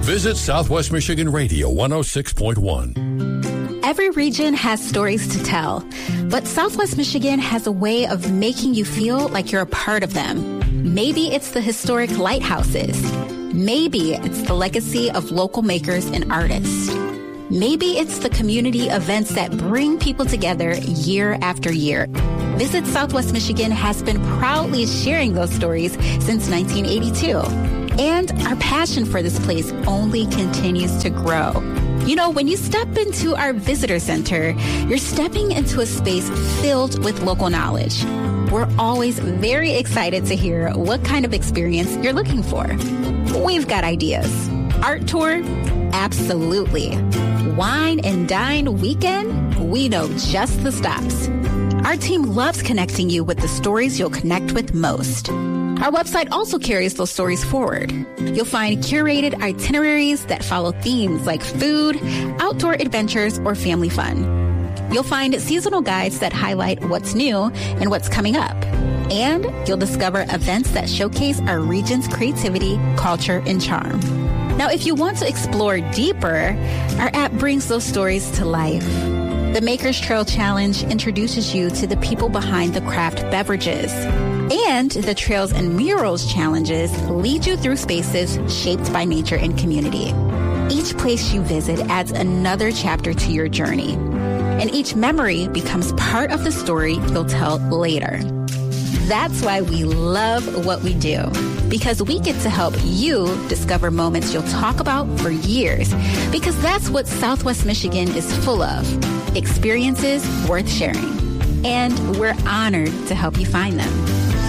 Visit Southwest Michigan Radio 106.1. Every region has stories to tell, but Southwest Michigan has a way of making you feel like you're a part of them. Maybe it's the historic lighthouses. Maybe it's the legacy of local makers and artists. Maybe it's the community events that bring people together year after year. Visit Southwest Michigan has been proudly sharing those stories since 1982. And our passion for this place only continues to grow. You know, when you step into our visitor center, you're stepping into a space filled with local knowledge. We're always very excited to hear what kind of experience you're looking for. We've got ideas. Art tour? Absolutely. Wine and dine weekend? We know just the stops. Our team loves connecting you with the stories you'll connect with most. Our website also carries those stories forward. You'll find curated itineraries that follow themes like food, outdoor adventures, or family fun. You'll find seasonal guides that highlight what's new and what's coming up. And you'll discover events that showcase our region's creativity, culture, and charm. Now, if you want to explore deeper, our app brings those stories to life. The Makers Trail Challenge introduces you to the people behind the craft beverages. And the Trails and Murals Challenges lead you through spaces shaped by nature and community. Each place you visit adds another chapter to your journey. And each memory becomes part of the story you'll tell later. That's why we love what we do, because we get to help you discover moments you'll talk about for years, because that's what Southwest Michigan is full of, experiences worth sharing. And we're honored to help you find them.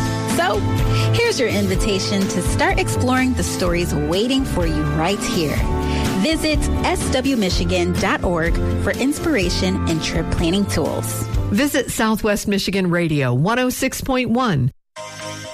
So here's your invitation to start exploring the stories waiting for you right here. Visit swmichigan.org for inspiration and trip planning tools. Visit Southwest Michigan Radio 106.1